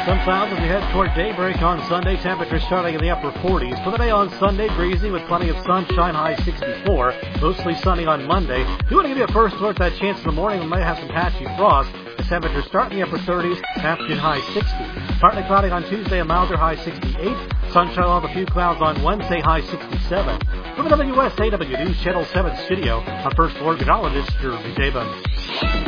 Some clouds as we head toward daybreak on Sunday. Temperatures starting in the upper 40s. For the day on Sunday, breezy with plenty of sunshine, high 64. Mostly sunny on Monday. We want to give you a first look at that chance in the morning. We might have some patchy frost. The temperatures start in the upper 30s, afternoon high 60. Partly cloudy on Tuesday, a milder high 68. Sunshine along with a few clouds on Wednesday, high 67. From the WSAW News Channel 7 studio, our first floor meteorologist, Drew Davis.